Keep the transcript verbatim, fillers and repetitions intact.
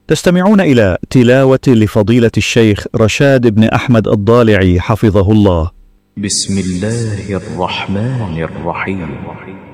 تستمعون إلى تلاوة لفضيلة الشيخ رشاد بن أحمد الضالعي حفظه الله. بسم الله الرحمن الرحيم.